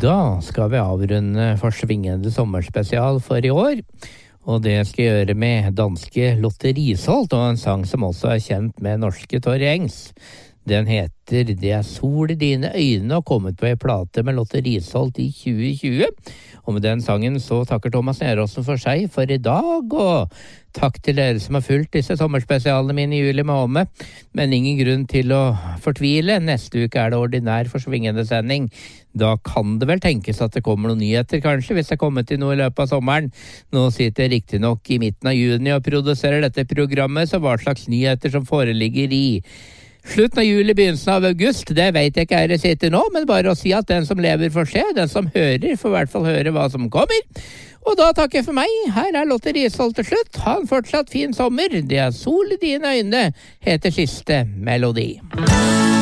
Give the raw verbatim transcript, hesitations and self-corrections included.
Da skal vi avrunde forsvingende sommerspesial for i år, og det skal jeg gjøre med danske Lotte Risholt, og en sang som også er kjent med norske Torje Engs. Den heter Det er sol i dine øyne, og kommet på en plate med Lotte Risholt i tjue tjue. Og med den sangen så takker Thomas Neråsen for seg for i dag, og takk til dere som har fulgt disse sommerspesialene mine i juli måned. Men ingen grunn til å fortvile. Neste uke er det ordinær forsvingende sending. Da kan det vel tenkes at det kommer noen nyheter, kanskje, hvis det kommer til noe i løpet av sommeren. Nå sitter jeg riktig nok i midten av juni og produserer dette programmet, så hva slags nyheter som foreligger i slutten av juli, begynnelsen av august, det vet jeg ikke her jeg sitter nå, men bare å si at den som lever får se, den som hører får i hvert fall høre hva som kommer. Og da takker jeg for meg. Her er Lotte Risholt til slutt. Ha en fortsatt fin sommer. Det er sol i dine øyne, heter siste melodi.